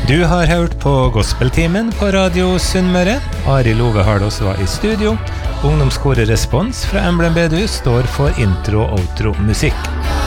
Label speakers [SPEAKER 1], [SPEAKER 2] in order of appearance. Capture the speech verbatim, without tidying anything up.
[SPEAKER 1] Du har hørt på Gospeltimen på Radio Sunnmøre. Arild Ove Hardås var i studio. Ungdomskoret Respons fra Emblem Bedehus står for intro- og outro-musikk.